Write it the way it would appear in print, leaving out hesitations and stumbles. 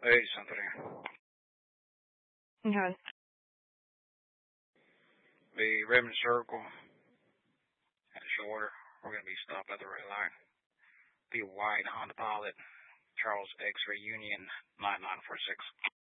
Hey, Symphony. Okay. The Raymond Circle at the shoulder. We're going to be stopped at the red line. Be white Honda Pilot, Charles X-Ray Union 9946.